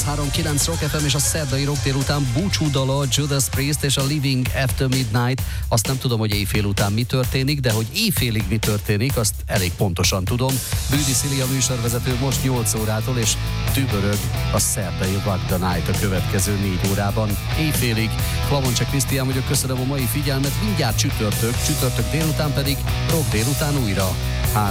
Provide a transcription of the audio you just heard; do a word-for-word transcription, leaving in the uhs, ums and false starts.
nyolc kilenc Rock ef em és a szerdai rock délután búcsú dala Judas Priest és a Living After Midnight. Azt nem tudom, hogy éjfél után mi történik, de hogy éjfélig mi történik, azt elég pontosan tudom. Bűdi Szili a műsorvezető most nyolc órától, és dübörög a szerdai Rock the Night a következő négy órában. Éjfélig Klamoncse Krisztián vagyok, köszönöm a mai figyelmet, mindjárt csütörtök, csütörtök délután pedig rock délután újra.